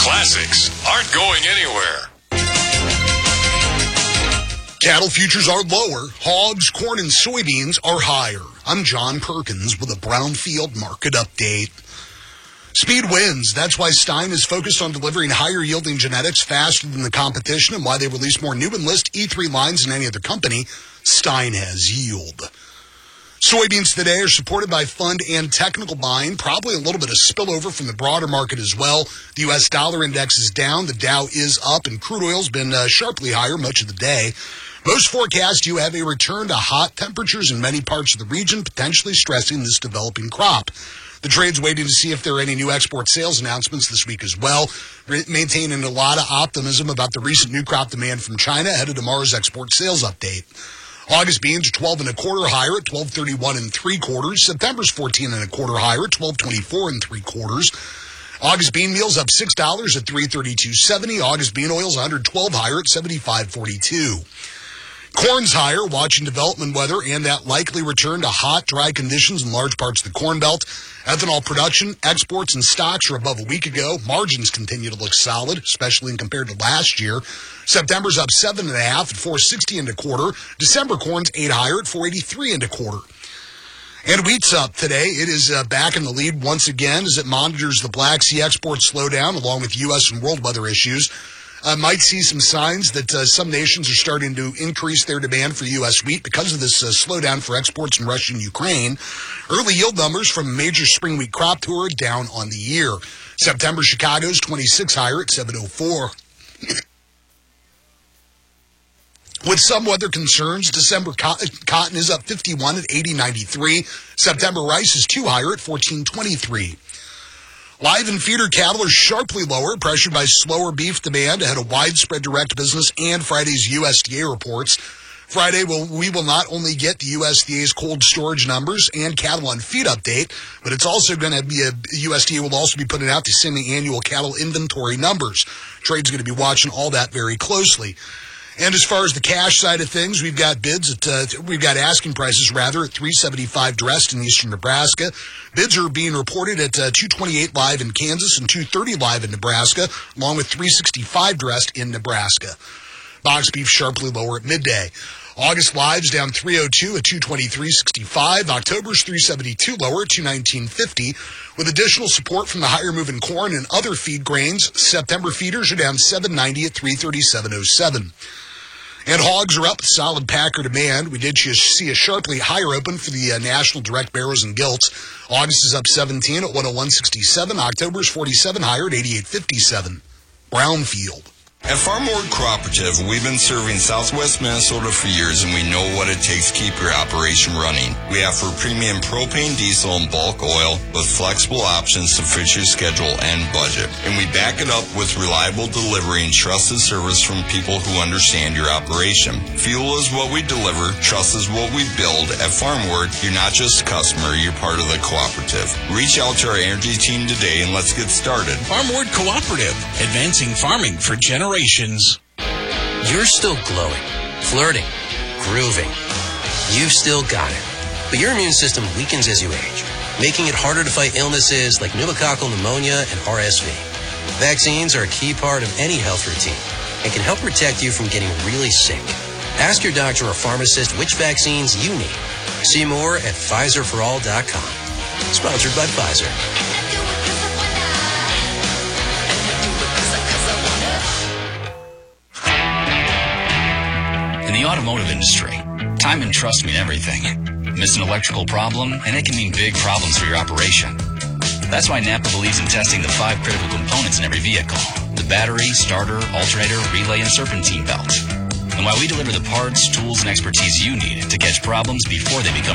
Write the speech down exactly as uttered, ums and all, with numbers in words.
classics aren't going anywhere. Cattle futures are lower. Hogs, corn, and soybeans are higher. I'm John Perkins with a Brownfield market update. Speed wins. That's why Stein is focused on delivering higher-yielding genetics faster than the competition and why they release more new Enlist E three lines than any other company. Stein has yield. Soybeans today are supported by fund and technical buying, probably a little bit of spillover from the broader market as well. The U S dollar index is down, the Dow is up, and crude oil's been uh, sharply higher much of the day. Most forecasts do have a return to hot temperatures in many parts of the region, potentially stressing this developing crop. The trade's waiting to see if there are any new export sales announcements this week as well, maintaining a lot of optimism about the recent new crop demand from China ahead of tomorrow's export sales update. August beans are twelve and a quarter higher at twelve thirty-one and three quarters. September's fourteen and a quarter higher at twelve twenty-four and three quarters. August bean meal's up six dollars at three thirty-two seventy. August bean oil's one hundred twelve higher at seventy-five forty-two. Corn's higher, watching development weather and that likely return to hot, dry conditions in large parts of the Corn Belt. Ethanol production, exports, and stocks are above a week ago. Margins continue to look solid, especially in compared to last year. September's up seven and a half at four sixty and a quarter. December corn's eight higher at four eighty-three and a quarter. And wheat's up today. It is uh, back in the lead once again as it monitors the Black Sea export slowdown along with U S and world weather issues. Uh, might see some signs that uh, some nations are starting to increase their demand for U S wheat because of this uh, slowdown for exports in Russia and Ukraine. Early yield numbers from a major spring wheat crop tour down on the year. September Chicago's twenty-six higher at seven oh four. With some weather concerns, December cotton is up fifty-one at eighty ninety-three. September rice is two higher at fourteen twenty-three. Live and feeder cattle are sharply lower, pressured by slower beef demand ahead of widespread direct business and Friday's U S D A reports. Friday, will, we will not only get the U S D A's cold storage numbers and cattle on feed update, but it's also going to be a, U S D A will also be putting out the semi-annual cattle inventory numbers. Trade's going to be watching all that very closely. And as far as the cash side of things, we've got bids at, uh, we've got asking prices rather at three seventy-five dressed in eastern Nebraska. Bids are being reported at uh, two twenty-eight live in Kansas and two thirty live in Nebraska, along with three sixty-five dressed in Nebraska. Box beef sharply lower at midday. August live's down three oh two at two twenty-three sixty-five. October's three seventy-two lower at two nineteen fifty. With additional support from the higher moving corn and other feed grains, September feeders are down seven ninety at three thirty-seven oh seven. And hogs are up, solid packer demand. We did see a sharply higher open for the uh, national direct barrows and gilts. August is up seventeen at one oh one sixty-seven. October's forty-seven higher at eighty-eight fifty-seven. Brownfield. At Farmwood Cooperative, we've been serving Southwest Minnesota for years, and we know what it takes to keep your operation running. We offer premium propane, diesel, and bulk oil with flexible options to fit your schedule and budget. And we back it up with reliable delivery and trusted service from people who understand your operation. Fuel is what we deliver. Trust is what we build. At Farmwood, you're not just a customer, you're part of the cooperative. Reach out to our energy team today and let's get started. Farmwood Cooperative, advancing farming for generations. You're still glowing, flirting, grooving. You've still got it. But your immune system weakens as you age, making it harder to fight illnesses like pneumococcal pneumonia and R S V. Vaccines are a key part of any health routine and can help protect you from getting really sick. Ask your doctor or pharmacist which vaccines you need. See more at Pfizer for all dot com. Sponsored by Pfizer. In the automotive industry, time and trust mean everything. Miss an electrical problem, and it can mean big problems for your operation. That's why Napa believes in testing the five critical components in every vehicle: the battery, starter, alternator, relay, and serpentine belt. And why we deliver the parts, tools, and expertise you need to catch problems before they become